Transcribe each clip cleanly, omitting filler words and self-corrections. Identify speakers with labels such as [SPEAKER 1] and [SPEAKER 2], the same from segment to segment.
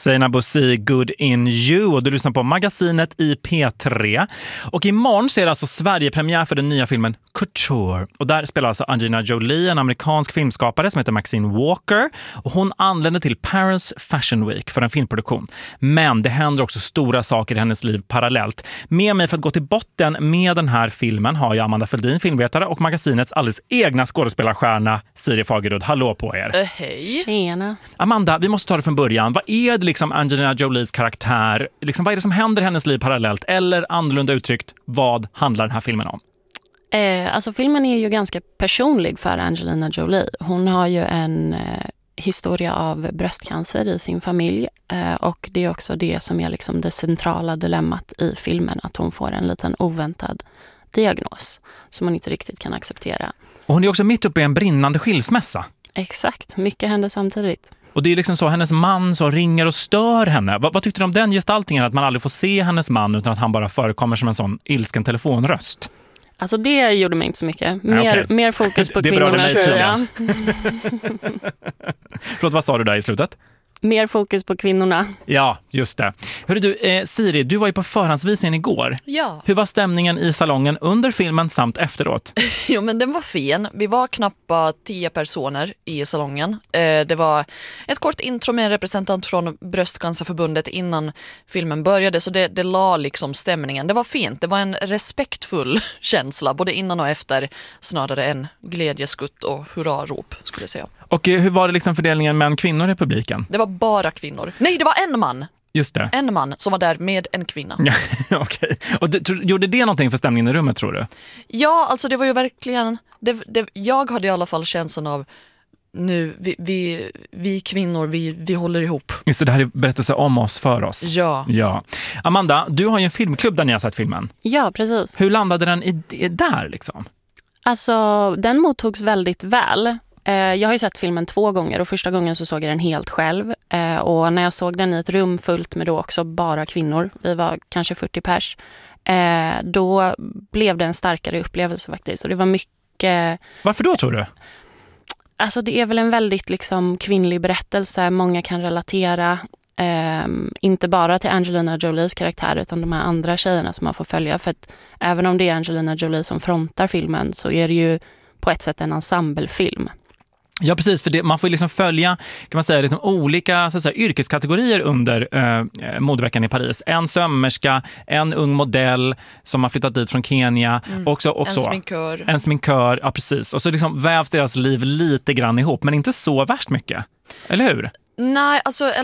[SPEAKER 1] Seinabo Bosi, Good in You, och du lyssnar på Magasinet i P3. Och imorgon så är det alltså Sverige-premiär för den nya filmen Couture. Och där spelar alltså Angelina Jolie, en amerikansk filmskapare som heter Maxine Walker. Och hon anländer till Paris Fashion Week för en filmproduktion. Men det händer också stora saker i hennes liv parallellt. Med mig för att gå till botten med den här filmen har jag Amanda Feldin, filmvetare, och magasinets alldeles egna skådespelarstjärna Siri Fagerud. Hallå på er.
[SPEAKER 2] Hej.
[SPEAKER 3] Tjena.
[SPEAKER 1] Amanda, vi måste ta det från början. Vad är det liksom Angelina Jolies karaktär? Liksom, vad är det som händer i hennes liv parallellt? Eller annorlunda uttryckt, vad handlar den här filmen om?
[SPEAKER 3] Alltså filmen är ju ganska personlig för Angelina Jolie. Hon har ju en historia av bröstcancer i sin familj. Och det är också det som är liksom det centrala dilemmat i filmen. Att hon får en liten oväntad diagnos som hon inte riktigt kan acceptera.
[SPEAKER 1] Och hon är också mitt uppe i en brinnande skilsmässa.
[SPEAKER 3] Exakt, mycket händer samtidigt.
[SPEAKER 1] Och det är liksom så, hennes man som ringer och stör henne. Vad tyckte du om den gestaltningen, att man aldrig får se hennes man utan att han bara förekommer som en sån ilsken telefonröst?
[SPEAKER 3] Alltså det gjorde mig inte så mycket. Mer fokus på kvinnorna.
[SPEAKER 1] Förlåt, vad sa du där i slutet?
[SPEAKER 3] Mer fokus på kvinnorna.
[SPEAKER 1] Ja, just det. Hörru du, Siri, du var ju på förhandsvisningen igår.
[SPEAKER 2] Ja.
[SPEAKER 1] Hur var stämningen i salongen under filmen samt efteråt?
[SPEAKER 2] Jo, men den var fin. Vi var knappt 10 personer i salongen. Det var ett kort intro med en representant från Bröstcancerförbundet innan filmen började, så det la liksom stämningen. Det var fint. Det var en respektfull känsla, både innan och efter, snarare än glädjeskutt och hurrarop, skulle jag säga.
[SPEAKER 1] Och hur var det liksom fördelningen män kvinnor i publiken?
[SPEAKER 2] Det var bara kvinnor. Nej, det var en man.
[SPEAKER 1] Just det.
[SPEAKER 2] En man som var där med en kvinna.
[SPEAKER 1] Ja, okej. Och gjorde det någonting för stämningen i rummet, tror du?
[SPEAKER 2] Ja, alltså det var ju verkligen... jag hade i alla fall känslan av nu, vi kvinnor, vi håller ihop.
[SPEAKER 1] Just det, här är berättelse om oss, för oss.
[SPEAKER 2] Ja.
[SPEAKER 1] Amanda, du har ju en filmklubb där ni har sett filmen.
[SPEAKER 3] Ja, precis.
[SPEAKER 1] Hur landade den där liksom?
[SPEAKER 3] Alltså, den mottogs väldigt väl. Jag har ju sett filmen 2 gånger och första gången så såg jag den helt själv. Och när jag såg den i ett rum fullt med då också bara kvinnor, vi var kanske 40 pers, då blev det en starkare upplevelse faktiskt. Och det var mycket...
[SPEAKER 1] Varför då, tror du?
[SPEAKER 3] Alltså det är väl en väldigt liksom kvinnlig berättelse. Många kan relatera, inte bara till Angelina Jolies karaktär utan de här andra tjejerna som man får följa. För att även om det är Angelina Jolie som frontar filmen så är det ju på ett sätt en ensemblefilm.
[SPEAKER 1] Ja, precis, för man får liksom följa, kan man säga, liksom olika så att säga, yrkeskategorier under modeveckan i Paris. En sömmerska, en ung modell som har flyttat dit från Kenya. En sminkör, ja precis. Och så liksom vävs deras liv lite grann ihop, men inte så värst mycket. Eller hur?
[SPEAKER 2] Nej,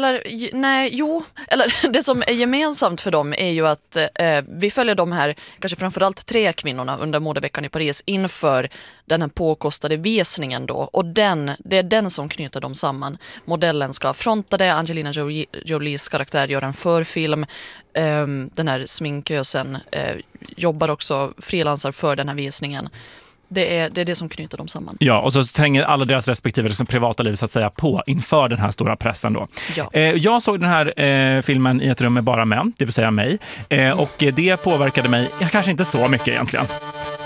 [SPEAKER 2] det som är gemensamt för dem är ju att vi följer de här, kanske framförallt 3 kvinnorna under modeveckan i Paris inför den här påkostade visningen då, och det är den som knyter dem samman. Modellen ska fronta det, Angelina Jolies karaktär gör en förfilm, den här sminkösen jobbar också, frilansar för den här visningen. Det är det som knyter dem samman. Ja, och så tränger alla deras respektive liksom, privata liv så att säga på inför den här stora pressen då. Ja. Jag såg den här filmen i ett rum med bara män, det vill säga mig. Och det påverkade mig kanske inte så mycket egentligen.